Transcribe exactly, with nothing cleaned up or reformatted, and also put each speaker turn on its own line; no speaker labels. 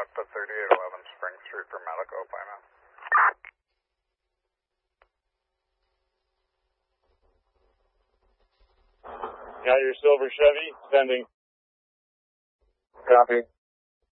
up at thirty-eight eleven Spring Street for medical appointment.
Got your silver Chevy, sending.
Copy.